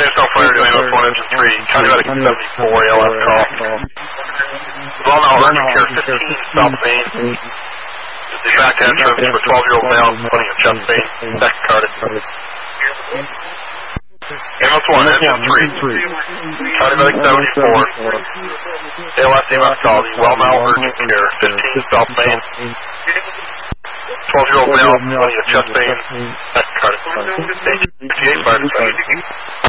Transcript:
Jamestown Fire doing with 1 engine 3, County Medic 74, ALS call. Well now, urgent care 15, South Main. The back entrance for 12-year-old male, putting a chest pain, second carded. Ambulance 1, engine 3, County Medic 74, ALS EMS call, the well now, urgent care 15, South Main. 12-year-old male, putting a chest pain, second carded. 58 fire dispatch.